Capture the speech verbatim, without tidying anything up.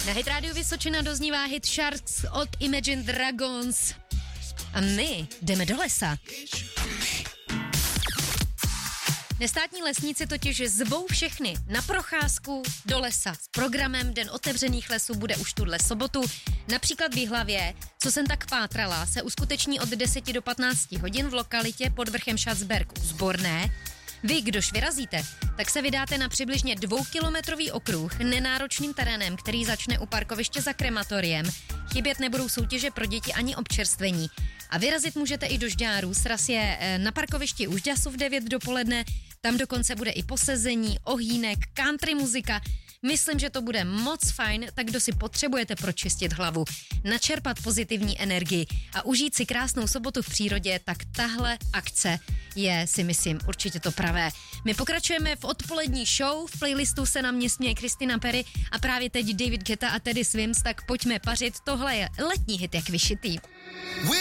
Na Hit Radio Vysočina doznívá hit Sharks od Imagine Dragons. A my jdeme do lesa. Nestátní lesníci totiž zvou všechny na procházku do lesa. S programem Den otevřených lesů bude už tuhle sobotu. Například v Jihlavě, co jsem tak pátrala, se uskuteční od deseti do patnácti hodin v lokalitě pod vrchem Schatzberg u Zborné. Vy, kdož vyrazíte, tak se vydáte na přibližně dvoukilometrový okruh nenáročným terénem, který začne u parkoviště za krematoriem. Chybět nebudou soutěže pro děti ani občerstvení. A vyrazit můžete i do Žďáru. Sraz je na parkovišti u Žďasu v devět dopoledne. Tam dokonce bude i posezení, ohýnek, country muzika. Myslím, že to bude moc fajn, tak kdo si potřebujete pročistit hlavu, načerpat pozitivní energii a užít si krásnou sobotu v přírodě, tak tahle akce je, si myslím, určitě to pravé. My pokračujeme v odpolední show, v playlistu se na mě směje Christina Perry a právě teď David Guetta a Teddy Swims, tak pojďme pařit, tohle je letní hit jak vyšitý.